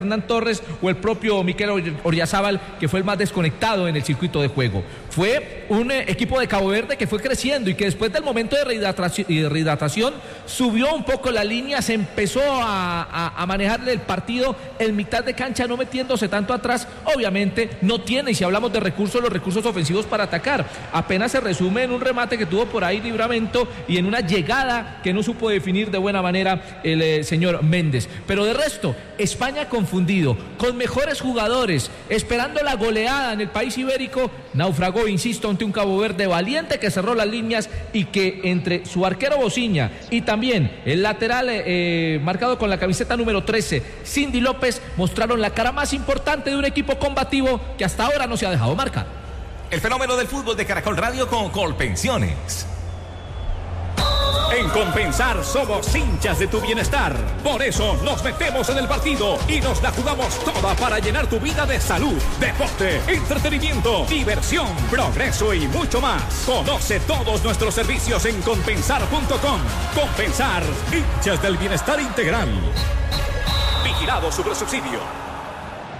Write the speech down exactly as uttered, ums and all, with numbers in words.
Hernán Torres o el propio Mikel Oyarzabal, que fue el más desconectado en el circuito de juego. Fue un eh, equipo de Cabo Verde que fue creciendo y que después del momento de rehidratación, de rehidratación subió un poco la línea, se empezó a, a, a manejarle el partido en mitad de cancha, no metiéndose tanto atrás. Obviamente no tiene, y si hablamos de recursos, los recursos ofensivos para atacar. Apenas se resume en un remate que tuvo por ahí Livramento y en una llegada que no supo definir de buena manera el eh, señor Méndez. Pero de resto, España confundido, con mejores jugadores, esperando la goleada en el país ibérico, naufragó, insisto, ante un Cabo Verde valiente que cerró las líneas y que entre su arquero Bociña y también el lateral eh, marcado con la camiseta número trece, Cindy López, mostraron la cara más importante de un equipo combativo que hasta ahora no se ha dejado marcar. El fenómeno del fútbol de Caracol Radio con Colpensiones. En Compensar somos hinchas de tu bienestar. Por eso nos metemos en el partido y nos la jugamos toda para llenar tu vida de salud, deporte, entretenimiento, diversión, progreso y mucho más. Conoce todos nuestros servicios en compensar punto com. Compensar, hinchas del bienestar integral. Vigilado Supersubsidio.